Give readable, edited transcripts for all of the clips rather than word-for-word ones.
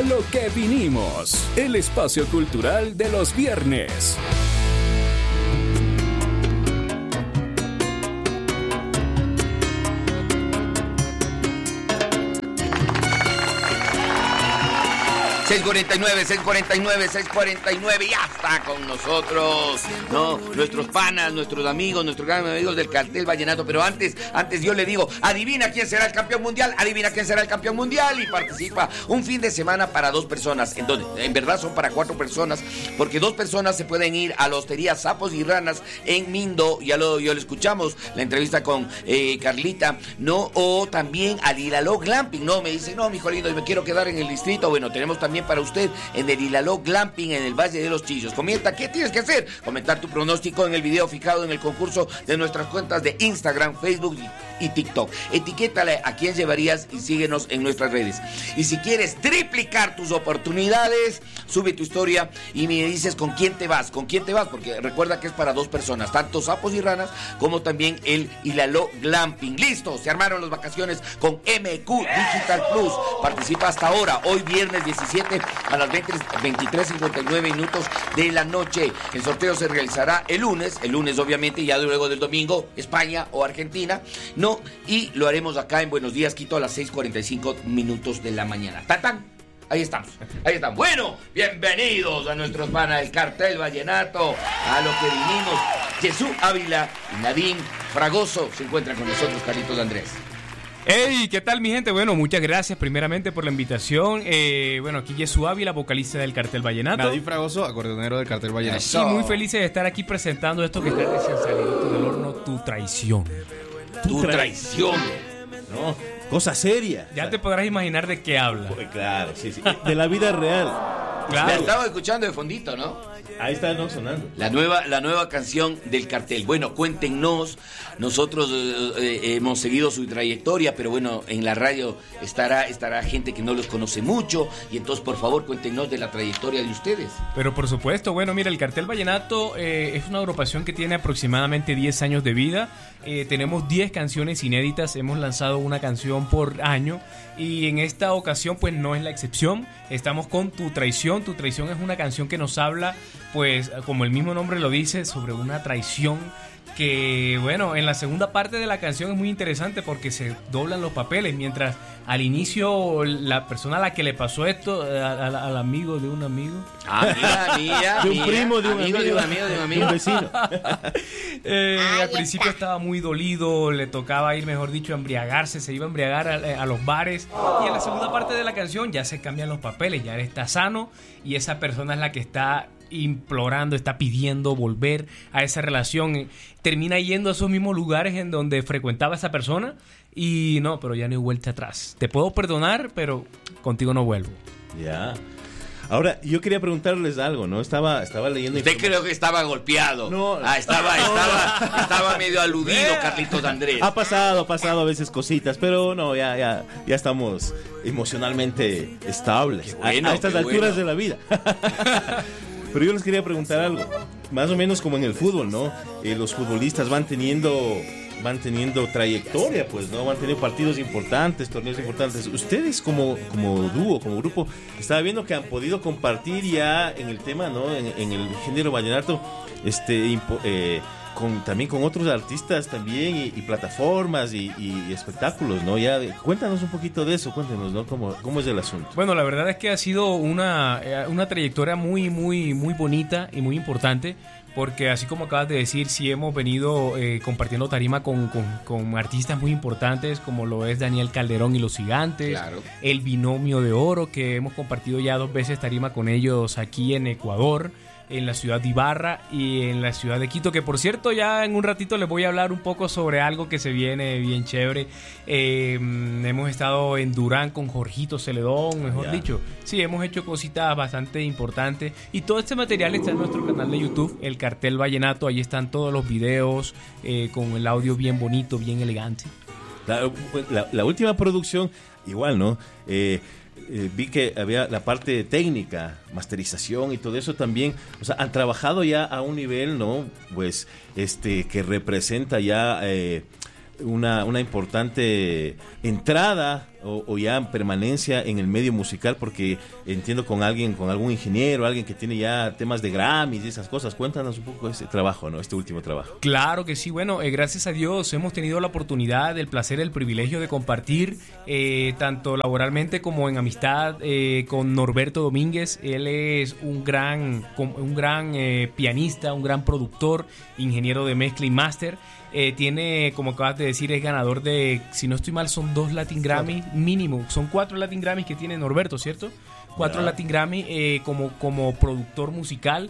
A lo que vinimos, el espacio cultural de los viernes. ...649, ya está con nosotros, ¿no? Nuestros panas, nuestros amigos, nuestros grandes amigos del Cartel Vallenato. Pero antes yo le digo, adivina quién será el campeón mundial, y participa un fin de semana para 2 personas, en donde en verdad son para 4 personas, porque 2 personas se pueden ir a la hostería Sapos y Ranas en Mindo, ya lo escuchamos, la entrevista con Carlita, ¿no? O también al Ilaló Glamping, ¿no? Me dice, no, mijo lindo, me quiero quedar en el distrito. Bueno, tenemos también para usted en el Ilaló Glamping en el Valle de los Chillos. Comenta, ¿qué tienes que hacer? Comentar tu pronóstico en el video fijado en el concurso de nuestras cuentas de Instagram, Facebook y TikTok. Etiquétale a quién llevarías y síguenos en nuestras redes. Y si quieres triplicar tus oportunidades, sube tu historia y me dices con quién te vas, porque recuerda que es para 2 personas, tanto Sapos y Ranas como también el Ilaló Glamping. Listo, se armaron las vacaciones con MQ Digital Plus. Participa hasta ahora, hoy viernes 17 a las 23:59 minutos de la noche. El sorteo se realizará el lunes obviamente, ya luego del domingo, España o Argentina, ¿no? Y lo haremos acá en Buenos Días, Quito, a las 6:45 minutos de la mañana. ¡Tatán! Ahí estamos. Bueno, bienvenidos a nuestros panas del Cartel Vallenato, a lo que vinimos. Jesús Ávila y Nadine Fragoso se encuentran con nosotros, Carlitos Andrés. Hey, ¿qué tal mi gente? Bueno, muchas gracias primeramente por la invitación. Bueno, aquí Jesús Ávila, vocalista del Cartel Vallenato. Nadine Fragoso, acordeonero del Cartel Vallenato. Sí, muy felices de estar aquí presentando esto que está recién salido del horno, Tu Traición. Tu traición, ¿no? Cosa seria. Ya te podrás imaginar de qué habla. Pues claro, sí. De la vida real. Claro. La estaba escuchando de fondito, ¿no? Ahí está, ¿no? Sonando. La nueva canción del Cartel. Bueno, cuéntenos. Nosotros hemos seguido su trayectoria, pero bueno, en la radio estará gente que no los conoce mucho. Y entonces, por favor, cuéntenos de la trayectoria de ustedes. Pero por supuesto, bueno, mira, el Cartel Vallenato es una agrupación que tiene aproximadamente 10 años de vida. Tenemos 10 canciones inéditas. Hemos lanzado una canción por año. Y en esta ocasión, pues no es la excepción. Estamos con Tu Traición. Tu Traición es una canción que nos habla, pues, como el mismo nombre lo dice, sobre una traición que, bueno, en la segunda parte de la canción es muy interesante porque se doblan los papeles. Mientras al inicio la persona a la que le pasó esto, al amigo de un amigo, de un primo, de un amigo, de un vecino, al principio estaba muy dolido, le tocaba ir, mejor dicho, a embriagarse, se iba a embriagar a los bares, y en la segunda parte de la canción ya se cambian los papeles, ya él está sano y esa persona es la que está implorando, está pidiendo volver a esa relación, termina yendo a esos mismos lugares en donde frecuentaba esa persona y no, pero ya no hay vuelta atrás. Te puedo perdonar, pero contigo no vuelvo. Ya. Ahora, yo quería preguntarles algo, ¿no? Estaba leyendo... Usted creo que estaba golpeado. No. Estaba medio aludido, Carlitos Andrés. Ha pasado a veces cositas, pero no, ya estamos emocionalmente estables. Bueno, a estas alturas de la vida. Pero yo les quería preguntar algo, más o menos como en el fútbol, ¿no? Los futbolistas van teniendo trayectoria, pues, ¿no? Van teniendo partidos importantes, torneos importantes. Ustedes como dúo, como grupo, estaba viendo que han podido compartir ya en el tema, ¿no? En el género vallenato, también con otros artistas también y plataformas y espectáculos, ¿no? Ya cuéntanos un poquito de eso, cuéntenos, ¿no? ¿Cómo es el asunto? Bueno, la verdad es que ha sido una trayectoria muy, muy, muy bonita y muy importante, porque así como acabas de decir, sí hemos venido compartiendo tarima con artistas muy importantes, como lo es Daniel Calderón y Los Gigantes, claro. El Binomio de Oro, que hemos compartido ya 2 veces tarima con ellos aquí en Ecuador, en la ciudad de Ibarra y en la ciudad de Quito, que por cierto ya en un ratito les voy a hablar un poco sobre algo que se viene bien chévere. Hemos estado en Durán con Jorgito Celedón, mejor dicho. Sí, hemos hecho cositas bastante importantes y todo este material está en nuestro canal de YouTube, El Cartel Vallenato. Ahí están todos los videos con el audio bien bonito, bien elegante. La última producción, igual, ¿no? Vi que había la parte técnica, masterización y todo eso también, o sea, han trabajado ya a un nivel, ¿no? Pues, que representa ya una importante entrada o ya permanencia en el medio musical? Porque entiendo con algún ingeniero, alguien que tiene ya temas de Grammys y esas cosas. Cuéntanos un poco de ese trabajo, ¿no? Este último trabajo. Claro que sí, bueno, gracias a Dios hemos tenido la oportunidad, el placer, el privilegio de compartir tanto laboralmente como en amistad con Norberto Domínguez. Él es un gran pianista, un gran productor, ingeniero de mezcla y máster. Tiene, como acabas de decir, es ganador de, si no estoy mal, son 2 Latin Grammy mínimo. Son 4 Latin Grammys que tiene Norberto, ¿cierto? 4 Latin Grammy como productor musical,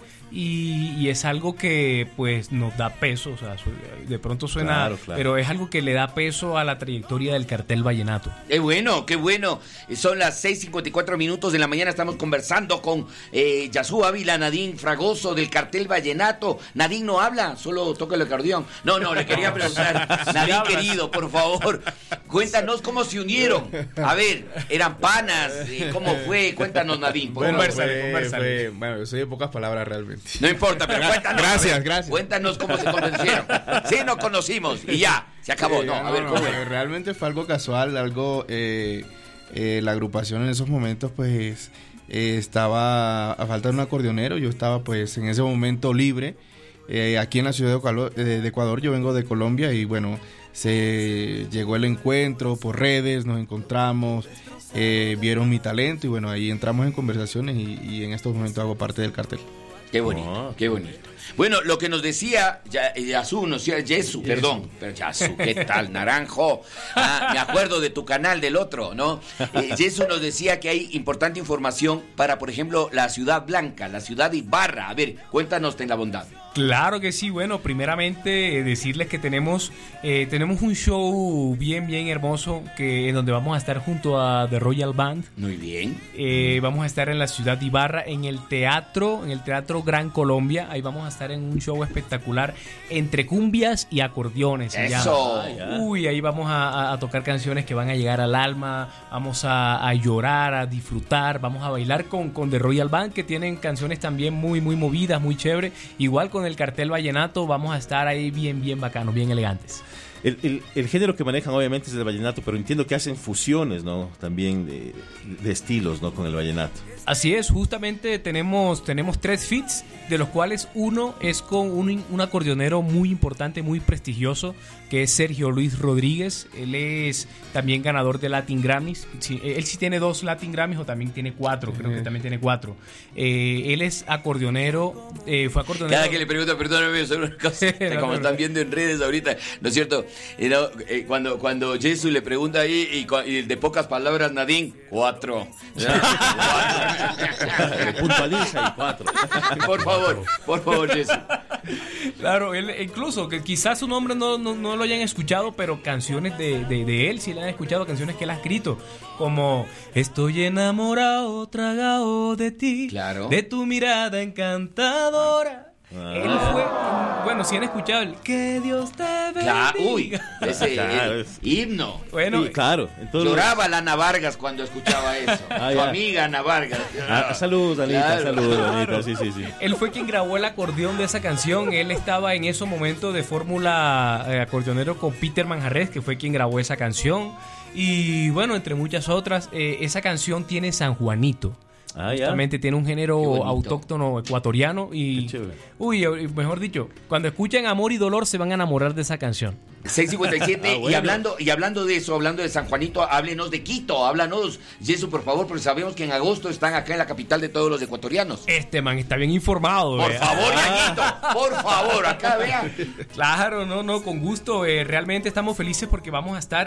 y es algo que pues nos da peso, o sea, de pronto suena, claro. Pero es algo que le da peso a la trayectoria del Cartel Vallenato. Qué bueno, qué bueno. Son las 6:54 de la mañana, estamos conversando con Yazú Ávila, Nadine Fragoso del Cartel Vallenato. Nadine no habla, solo toca el acordeón. No, le quería preguntar, Nadine querido, por favor, cuéntanos cómo se unieron. A ver, eran panas, ¿cómo fue? Cuéntanos, Nadine. Conversale. Bueno, yo soy de pocas palabras realmente. No importa, pero cuéntanos. Gracias. Cuéntanos cómo se convencieron. Sí, nos conocimos y ya, se acabó. Realmente fue algo casual, algo... la agrupación en esos momentos, pues, estaba a falta de un acordeonero. Yo estaba, pues, en ese momento libre. Aquí en la ciudad de Ecuador, yo vengo de Colombia y, bueno, se llegó el encuentro por redes, nos encontramos... vieron mi talento y bueno, ahí entramos en conversaciones y en estos momentos hago parte del cartel. Qué bonito, qué bonito. Bueno, lo que nos decía Yazú, perdón, pero Yazú, ¿qué tal, naranjo? Me acuerdo de tu canal del otro, ¿no? Yazú nos decía que hay importante información para, por ejemplo, la Ciudad Blanca, la ciudad de Ibarra. A ver, cuéntanos, ten la bondad. Claro que sí, bueno, primeramente decirles que tenemos un show bien hermoso en donde vamos a estar junto a The Royal Band. Muy bien. Vamos a estar en la ciudad de Ibarra, en el Teatro Gran Colombia. Ahí vamos a estar en un show espectacular entre cumbias y acordeones. ¡Eso! Ahí vamos a tocar canciones que van a llegar al alma, vamos a llorar, a disfrutar, vamos a bailar con The Royal Band, que tienen canciones también muy movidas, muy chévere. Igual con el Cartel Vallenato vamos a estar ahí bien bacanos, bien elegantes. El género que manejan obviamente es el vallenato, pero entiendo que hacen fusiones, ¿no? También de estilos, ¿no? Con el vallenato. Así es, justamente tenemos 3 feats, de los cuales uno es con un acordeonero muy importante, muy prestigioso, que es Sergio Luis Rodríguez. Él es también ganador de Latin Grammys. Él sí tiene 2 Latin Grammys, o también tiene 4, creo que también tiene 4. Él es acordeonero, fue acordeonero. Cada que le pregunto, perdóname, solo una cosa, como están viendo en redes ahorita, ¿no es cierto? Cuando Jesús le pregunta ahí, y de pocas palabras, Nadine, 4. Puntualiza y 4. Por favor, Jesús. Claro, él, incluso que quizás su nombre no lo hayan escuchado, pero canciones de él sí le han escuchado, canciones que él ha escrito, como Estoy enamorado, tragado de ti, claro, de tu mirada encantadora. Él fue, bueno, si han escuchado el Que Dios te bendiga. Uy, ese himno. Bueno, sí, claro. Entonces, lloraba la Ana Vargas cuando escuchaba eso. Tu amiga Ana Vargas. Salud, Anita, claro. Salud, Anita, sí. Él fue quien grabó el acordeón de esa canción. Él estaba en esos momentos de fórmula acordeonero con Peter Manjarres, que fue quien grabó esa canción. Y bueno, entre muchas otras, esa canción tiene San Juanito. Justamente tiene un género autóctono ecuatoriano y, mejor dicho, cuando escuchen Amor y Dolor se van a enamorar de esa canción. 6:57 bueno. y hablando de eso, hablando de San Juanito, háblenos de Quito, háblanos, Jesús, por favor, porque sabemos que en agosto están acá en la capital de todos los ecuatorianos. Este man está bien informado. Por favor, Ñañito, por favor, acá vean. Claro, no, con gusto. Realmente estamos felices porque vamos a estar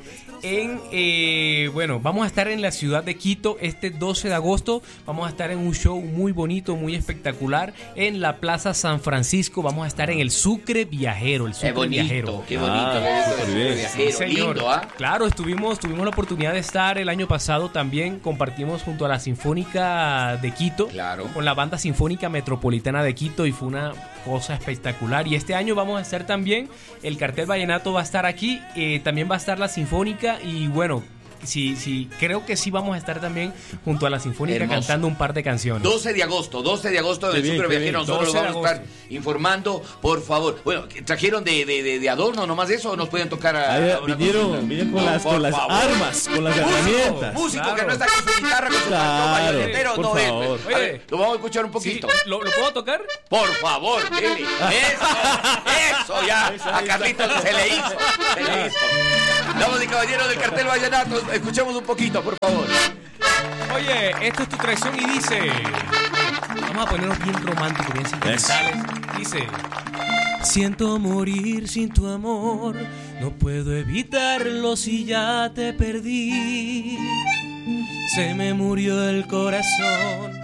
vamos a estar en la ciudad de Quito este 12 de agosto. Vamos a estar en un show muy bonito, muy espectacular en la Plaza San Francisco. Vamos a estar en el Sucre Viajero, Viajero. Qué bonito, sí, señor. Lindo, ¿ah? Claro, tuvimos la oportunidad de estar el año pasado también, compartimos junto a la Sinfónica de Quito, claro, con la Banda Sinfónica Metropolitana de Quito, y fue una cosa espectacular. Y este año vamos a estar también, el Cartel Vallenato va a estar aquí, también va a estar la Sinfónica, y bueno, creo que sí vamos a estar también junto a la Sinfónica Hermoso. cantando un par de canciones. 12 de agosto en el Super Viajero. Nosotros lo vamos a estar informando, por favor. Bueno, ¿trajeron de adorno nomás eso o nos pueden tocar vinieron con las armas, con las herramientas. Músico Claro. que no está con su guitarra, con su Claro, bayonetero, por no favor. es. A ver, lo vamos a escuchar un Sí, poquito. ¿lo puedo tocar? Por favor, dile. Eso ya. A Carlitos se le hizo. Damas y caballeros del Cartel Vallenato, escuchemos un poquito, por favor. Oye, esto es tu traición y dice... Vamos a ponernos bien románticos, bien sentimentales. Dice... Siento morir sin tu amor, no puedo evitarlo si ya te perdí. Se me murió el corazón